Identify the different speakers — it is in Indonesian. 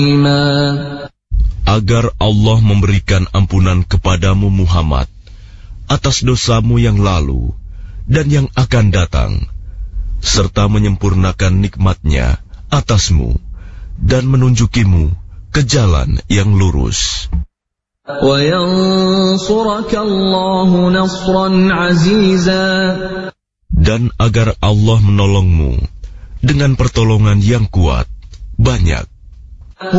Speaker 1: agar Allah memberikan ampunan kepadamu Muhammad atas dosamu yang lalu dan yang akan datang, serta menyempurnakan nikmat-Nya atasmu dan menunjukimu ke jalan yang lurus. Dan agar Allah menolongmu dengan pertolongan yang kuat, banyak.